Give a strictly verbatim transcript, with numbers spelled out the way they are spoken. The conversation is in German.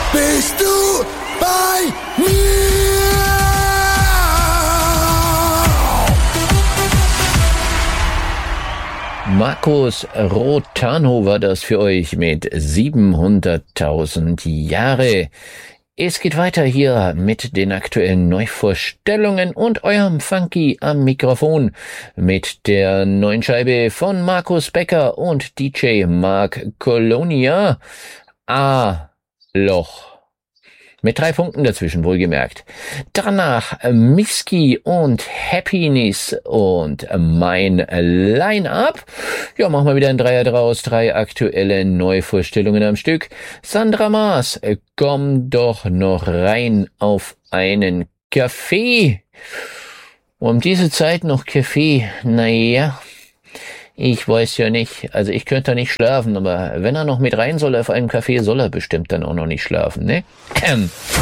bist du bei mir. Markus Rotano war das für euch mit siebenhunderttausend Jahre. Es geht weiter hier mit den aktuellen Neuvorstellungen und eurem Funky am Mikrofon mit der neuen Scheibe von Markus Becker und D J Mark Colonia. A-Loch. Mit drei Punkten dazwischen, wohlgemerkt. Danach Miski und Happiness und mein Line-Up. Ja, machen wir wieder ein Dreier draus. Drei aktuelle Neuvorstellungen am Stück. Sandra Maas, komm doch noch rein auf einen Kaffee. Um diese Zeit noch Kaffee, naja, ich weiß ja nicht, also ich könnte nicht schlafen, aber wenn er noch mit rein soll auf einen Kaffee, soll er bestimmt dann auch noch nicht schlafen, ne? Ähm.